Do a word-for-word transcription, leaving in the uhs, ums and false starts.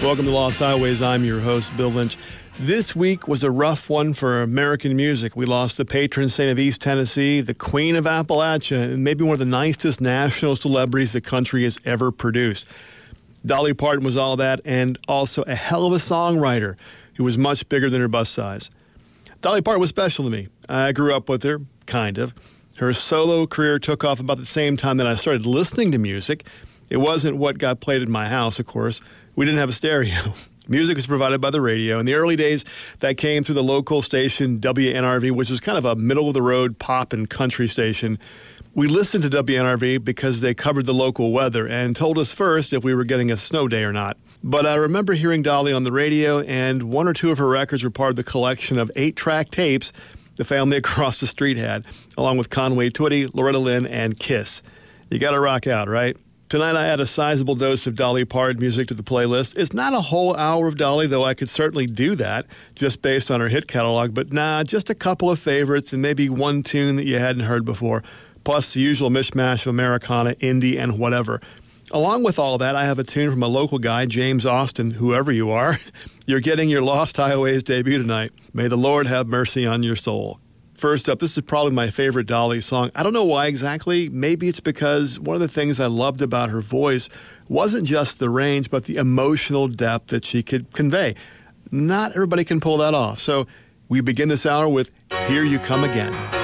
Welcome to Lost Highways. I'm your host, Bill Lynch. This week was a rough one for American music. We lost the patron saint of East Tennessee, the queen of Appalachia, and maybe one of the nicest national celebrities the country has ever produced. Dolly Parton was all that, and also a hell of a songwriter who was much bigger than her bust size. Dolly Parton was special to me. I grew up with her, kind of. Her solo career took off about the same time that I started listening to music. It wasn't what got played in my house, of course. We didn't have a stereo. Music was provided by the radio. In the early days, that came through the local station, W N R V, which was kind of a middle-of-the-road pop and country station. We listened to W N R V because they covered the local weather and told us first if we were getting a snow day or not. But I remember hearing Dolly on the radio, and one or two of her records were part of the collection of eight-track tapes the family across the street had, along with Conway Twitty, Loretta Lynn, and Kiss. You gotta rock out, right? Tonight I add a sizable dose of Dolly Parton music to the playlist. It's not a whole hour of Dolly, though I could certainly do that just based on her hit catalog, but nah, just a couple of favorites and maybe one tune that you hadn't heard before, plus the usual mishmash of Americana, indie, and whatever. Along with all that, I have a tune from a local guy, James Austin, whoever you are. You're getting your Lost Highways debut tonight. May the Lord have mercy on your soul. First up, this is probably my favorite Dolly song. I don't know why exactly. Maybe it's because one of the things I loved about her voice wasn't just the range, but the emotional depth that she could convey. Not everybody can pull that off. So we begin this hour with Here You Come Again.